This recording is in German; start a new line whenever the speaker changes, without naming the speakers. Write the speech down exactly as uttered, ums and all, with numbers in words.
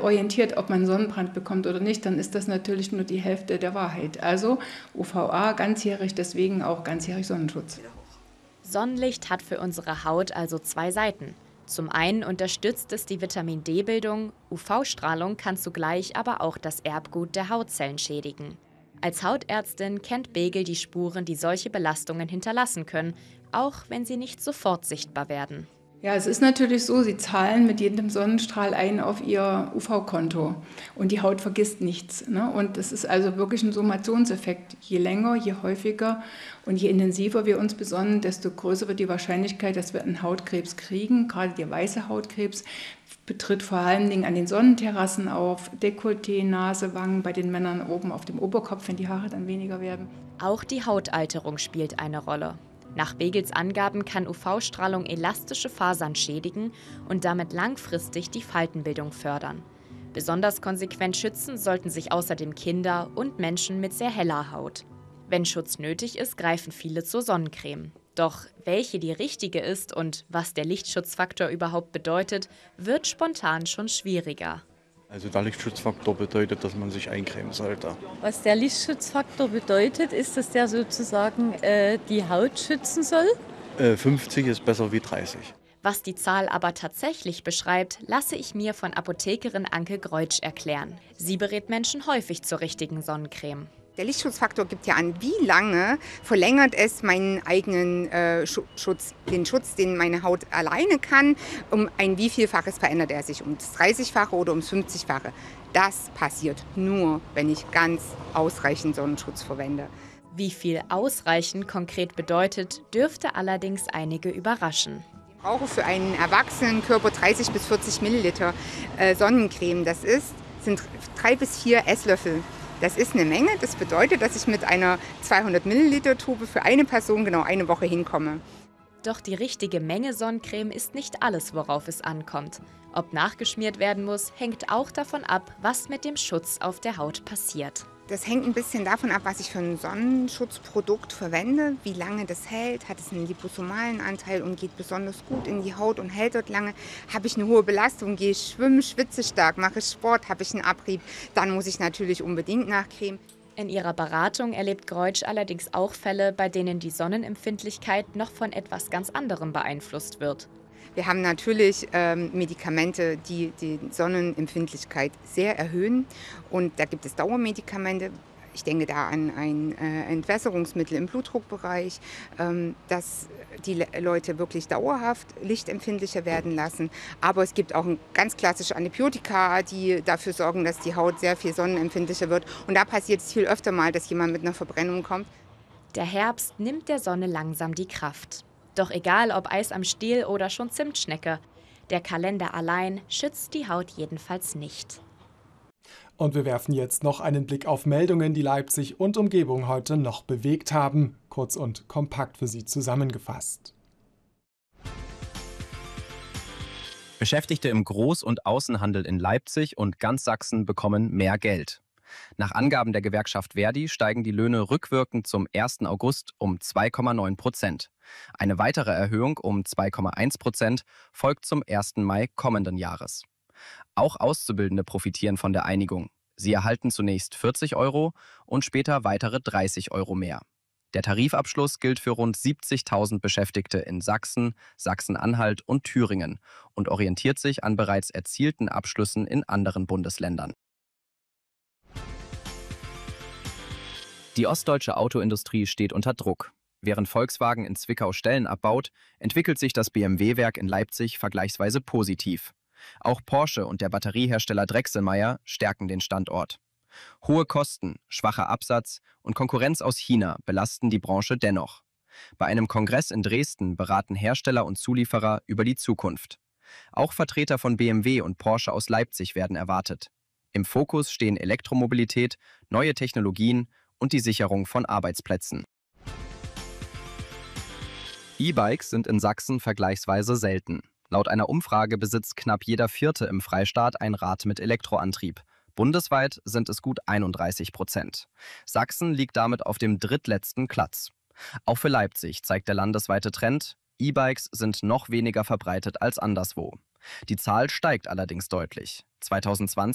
orientiert, ob man Sonnenbrand bekommt oder nicht, dann ist das natürlich nur die Hälfte der Wahrheit. Also U V A ganzjährig, deswegen auch ganzjährig Sonnenschutz.
Sonnenlicht hat für unsere Haut also zwei Seiten. Zum einen unterstützt es die Vitamin-D-Bildung, U V-Strahlung kann zugleich aber auch das Erbgut der Hautzellen schädigen. Als Hautärztin kennt Begel die Spuren, die solche Belastungen hinterlassen können, auch wenn sie nicht sofort sichtbar werden.
Ja, es ist natürlich so, Sie zahlen mit jedem Sonnenstrahl ein auf Ihr U V-Konto und die Haut vergisst nichts. Ne? Und es ist also wirklich ein Summationseffekt. Je länger, je häufiger und je intensiver wir uns besonnen, desto größer wird die Wahrscheinlichkeit, dass wir einen Hautkrebs kriegen. Gerade der weiße Hautkrebs betritt vor allen Dingen an den Sonnenterrassen auf, Dekolleté, Nase, Wangen, bei den Männern oben auf dem Oberkopf, wenn die Haare dann weniger werden.
Auch die Hautalterung spielt eine Rolle. Nach Begels Angaben kann U V-Strahlung elastische Fasern schädigen und damit langfristig die Faltenbildung fördern. Besonders konsequent schützen sollten sich außerdem Kinder und Menschen mit sehr heller Haut. Wenn Schutz nötig ist, greifen viele zur Sonnencreme. Doch welche die richtige ist und was der Lichtschutzfaktor überhaupt bedeutet, wird spontan schon schwieriger.
Also der Lichtschutzfaktor bedeutet, dass man sich eincremen sollte.
Was der Lichtschutzfaktor bedeutet, ist, dass der sozusagen äh, die Haut schützen soll?
Äh, fünfzig ist besser wie dreißig.
Was die Zahl aber tatsächlich beschreibt, lasse ich mir von Apothekerin Anke Greutsch erklären. Sie berät Menschen häufig zur richtigen Sonnencreme.
Der Lichtschutzfaktor gibt ja an, wie lange verlängert es meinen eigenen äh, Schutz, den Schutz, den meine Haut alleine kann, um ein wievielfaches verändert er sich, um das dreißigfache oder ums fünfzigfache. Das passiert nur, wenn ich ganz ausreichend Sonnenschutz verwende.
Wie viel ausreichend konkret bedeutet, dürfte allerdings einige überraschen.
Ich brauche für einen erwachsenen Körper dreißig bis vierzig Milliliter äh, Sonnencreme. Das ist, sind drei bis vier Esslöffel. Das ist eine Menge. Das bedeutet, dass ich mit einer zweihundert Milliliter Tube für eine Person genau eine Woche hinkomme.
Doch die richtige Menge Sonnencreme ist nicht alles, worauf es ankommt. Ob nachgeschmiert werden muss, hängt auch davon ab, was mit dem Schutz auf der Haut passiert.
Das hängt ein bisschen davon ab, was ich für ein Sonnenschutzprodukt verwende, wie lange das hält, hat es einen liposomalen Anteil und geht besonders gut in die Haut und hält dort lange. Habe ich eine hohe Belastung, gehe ich schwimmen, schwitze stark, mache ich Sport, habe ich einen Abrieb, dann muss ich natürlich unbedingt nachcremen.
In ihrer Beratung erlebt Greutsch allerdings auch Fälle, bei denen die Sonnenempfindlichkeit noch von etwas ganz anderem beeinflusst wird.
Wir haben natürlich ähm, Medikamente, die die Sonnenempfindlichkeit sehr erhöhen. Und da gibt es Dauermedikamente. Ich denke da an ein äh, Entwässerungsmittel im Blutdruckbereich, ähm, das die Le Leute wirklich dauerhaft lichtempfindlicher werden lassen. Aber es gibt auch ganz klassische Antibiotika, die dafür sorgen, dass die Haut sehr viel sonnenempfindlicher wird. Und da passiert es viel öfter mal, dass jemand mit einer Verbrennung kommt.
Der Herbst nimmt der Sonne langsam die Kraft. Doch egal ob Eis am Stiel oder schon Zimtschnecke, der Kalender allein schützt die Haut jedenfalls nicht.
Und wir werfen jetzt noch einen Blick auf Meldungen, die Leipzig und Umgebung heute noch bewegt haben. Kurz und kompakt für Sie zusammengefasst.
Beschäftigte im Groß- und Außenhandel in Leipzig und ganz Sachsen bekommen mehr Geld. Nach Angaben der Gewerkschaft Verdi steigen die Löhne rückwirkend zum ersten August um zwei Komma neun Prozent. Eine weitere Erhöhung um zwei Komma eins Prozent folgt zum ersten Mai kommenden Jahres. Auch Auszubildende profitieren von der Einigung. Sie erhalten zunächst vierzig Euro und später weitere dreißig Euro mehr. Der Tarifabschluss gilt für rund siebzigtausend Beschäftigte in Sachsen, Sachsen-Anhalt und Thüringen und orientiert sich an bereits erzielten Abschlüssen in anderen Bundesländern. Die ostdeutsche Autoindustrie steht unter Druck. Während Volkswagen in Zwickau Stellen abbaut, entwickelt sich das B M W-Werk in Leipzig vergleichsweise positiv. Auch Porsche und der Batteriehersteller Drechselmeier stärken den Standort. Hohe Kosten, schwacher Absatz und Konkurrenz aus China belasten die Branche dennoch. Bei einem Kongress in Dresden beraten Hersteller und Zulieferer über die Zukunft. Auch Vertreter von B M W und Porsche aus Leipzig werden erwartet. Im Fokus stehen Elektromobilität, neue Technologien und die Sicherung von Arbeitsplätzen. E-Bikes sind in Sachsen vergleichsweise selten. Laut einer Umfrage besitzt knapp jeder Vierte im Freistaat ein Rad mit Elektroantrieb. Bundesweit sind es gut einunddreißig Prozent. Sachsen liegt damit auf dem drittletzten Platz. Auch für Leipzig zeigt der landesweite Trend, E-Bikes sind noch weniger verbreitet als anderswo. Die Zahl steigt allerdings deutlich. zweitausendzwanzig